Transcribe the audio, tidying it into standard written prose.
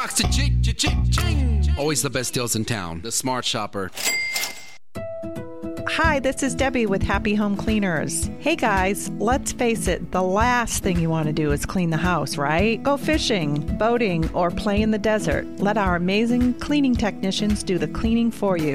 Always the best deals in town. The Smart Shopper. Hi, this is Debbie with Happy Home Cleaners. Hey guys, let's face it, the last thing you want to do is clean the house, right? Go fishing, boating, or play in the desert. Let our amazing cleaning technicians do the cleaning for you.